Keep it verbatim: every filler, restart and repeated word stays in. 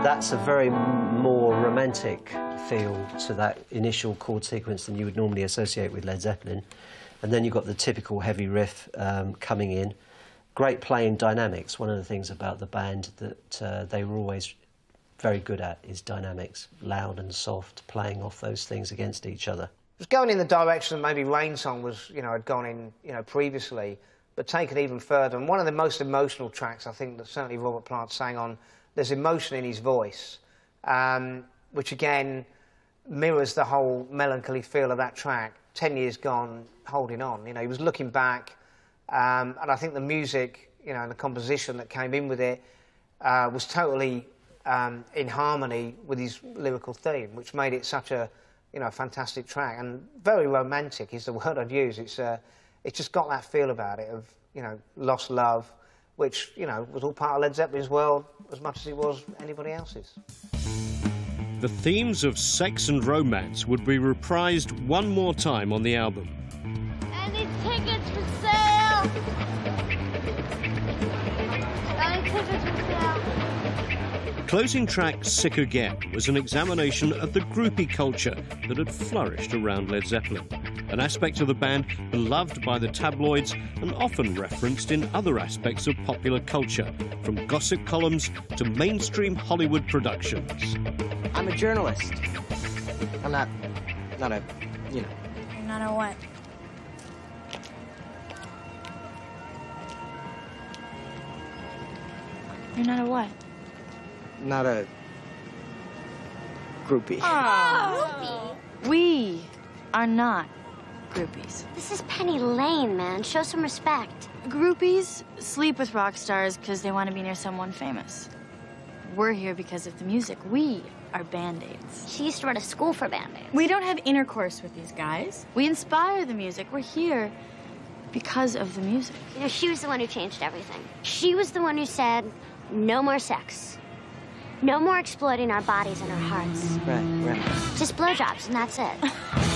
that's a very m more romantic feel to that initial chord sequence than you would normally associate with Led Zeppelin. And then you've got the typical heavy riff um, coming in. Great playing dynamics. One of the things about the band that uh, they were always very good at is dynamics, loud and soft, playing off those things against each other. It was going in the direction that maybe Rain Song was, you know, had gone in, you know, previously, but taken even further. And one of the most emotional tracks, I think, that certainly Robert Plant sang on, there's emotion in his voice, um, which again mirrors the whole melancholy feel of that track. Ten years gone, holding on. You know, he was looking back, um, and I think the music, you know, and the composition that came in with it uh, was totally um, in harmony with his lyrical theme, which made it such a, you know, fantastic track, and very romantic is the word I'd use. It's, uh, it's just got that feel about it of, you know, lost love, which, you know, was all part of Led Zeppelin's world as much as it was anybody else's. The themes of sex and romance would be reprised one more time on the album. Any tickets for sale? Any tickets for sale? Closing track Sick Again was an examination of the groupie culture that had flourished around Led Zeppelin, an aspect of the band beloved by the tabloids and often referenced in other aspects of popular culture, from gossip columns to mainstream Hollywood productions. I'm a journalist. I'm not, not a, you know. You're not a what? You're not a what? Not a groupie. Oh, groupie? We are not groupies. This is Penny Lane, man. Show some respect. Groupies sleep with rock stars because they want to be near someone famous. We're here because of the music. We are Band-Aids. She used to run a school for Band-Aids. We don't have intercourse with these guys. We inspire the music. We're here because of the music. You know, she was the one who changed everything. She was the one who said, no more sex. No more exploiting our bodies and our hearts. Right, right. Just blowjobs, and that's it.